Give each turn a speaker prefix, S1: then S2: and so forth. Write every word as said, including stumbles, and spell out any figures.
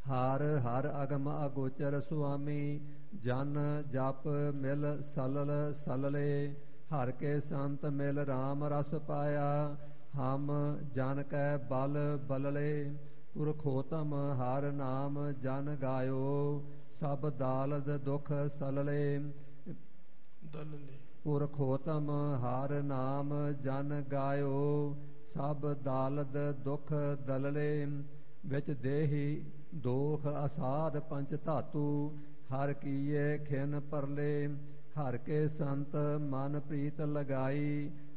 S1: ਹਰ ਹਰ ਅਗਮ ਅਗੋਚਰ ਸੁਆਮੀ, ਜਨ ਜਪ ਮਿਲ ਸਲਲ ਸਲਲੇ। ਹਰ ਕੇ ਸੰਤ ਮਿਲ ਰਾਮ ਰਸ ਪਾਇਆ, ਹਮ ਜਨ ਕੈ ਬਲ ਬਲਲੇ। ਪੁਰਖੋਤਮ ਹਰ ਨਾਮ ਜਨ ਗਾਇਓ, ਸਭ ਦਾਲਦ ਦੁਖ ਸਲਲੇ।
S2: ਦਲਲੇ
S1: ਪੁਰਖੋਤਮ ਹਰ ਨਾਮ ਜਨ ਗਾਇਓ, ਸਭ ਦਾਲਦ ਦੁਖ ਦਲਲੇ। ਵਿੱਚ ਦੇਹੀ ਦੋਖ ਅਸਾਧ ਪੰਚ ਧਾਤੂ, ਹਰ ਕੀਏ ਖਿਨ ਪਰਲੇ। ਹਰ ਕੇ ਸੰਤ ਮਨ ਪ੍ਰੀਤ ਲਗਾਈ,